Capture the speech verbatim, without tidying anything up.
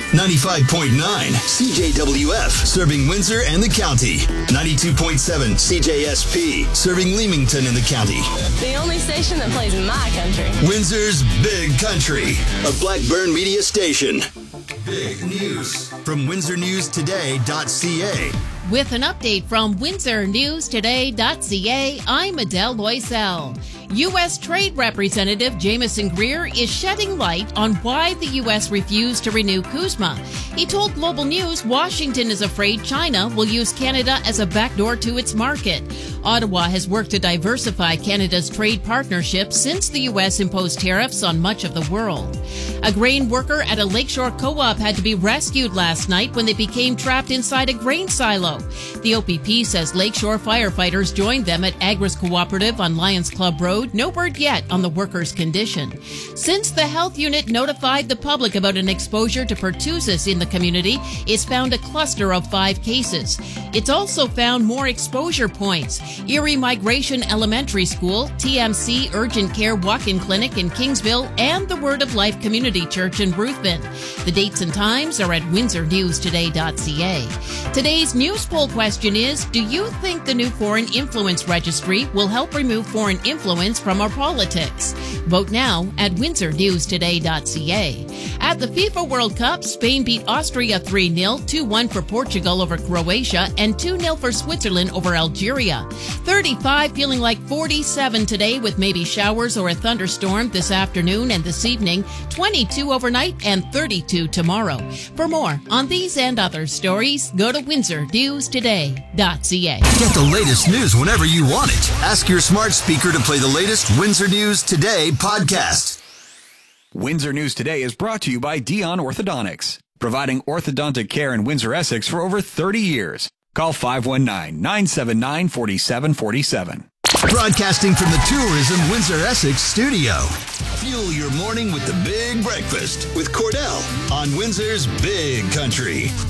ninety-five point nine C J W F, serving Windsor and the county. ninety-two point seven C J S P, serving Leamington and the county. The only station that plays in my country. Windsor's Big Country, a Blackburn media station. Big news from windsor news today dot c a. With an update from windsor news today dot c a, I'm Adele Loisel. U S. Trade Representative Jameson Greer is shedding light on why the U S refused to renew CUSMA. He told Global News Washington is afraid China will use Canada as a backdoor to its market. Ottawa has worked to diversify Canada's trade partnerships since the U S imposed tariffs on much of the world. A grain worker at a Lakeshore co-op had to be rescued last night when they became trapped inside a grain silo. The O P P says Lakeshore firefighters joined them at Agris Cooperative on Lions Club Road. No word yet on the workers' condition. Since the health unit notified the public about an exposure to pertussis in the community, it's found a cluster of five cases. It's also found more exposure points. Erie Migration Elementary School, T M C Urgent Care Walk-in Clinic in Kingsville, and the Word of Life Community Church in Ruthven. The dates and times are at windsor news today dot c a. Today's news poll question is, do you think the new Foreign Influence Registry will help remove foreign influence from our politics? Vote now at windsor news today dot c a. At the FIFA World Cup, Spain beat Austria three nil, two one for Portugal over Croatia, and two nil for Switzerland over Algeria. thirty-five feeling like forty-seven today with maybe showers or a thunderstorm this afternoon and this evening, twenty-two overnight and thirty-two tomorrow. For more on these and other stories, go to windsor news today dot c a. Get the latest news whenever you want it. Ask your smart speaker to play the latest Windsor News Today podcast. Windsor News Today is brought to you by Dion Orthodontics, providing orthodontic care in Windsor, Essex for over thirty years. Call five one nine, nine seven nine, four seven four seven. Broadcasting from the Tourism Windsor Essex studio. Fuel your morning with the Big Breakfast with Cordell on Windsor's Big Country.